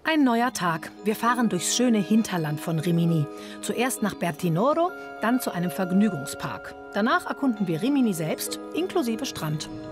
Ein neuer Tag. Wir fahren durchs schöne Hinterland von Rimini. Zuerst nach Bertinoro, dann zu einem Vergnügungspark. Danach erkunden wir Rimini selbst, inklusive Strand.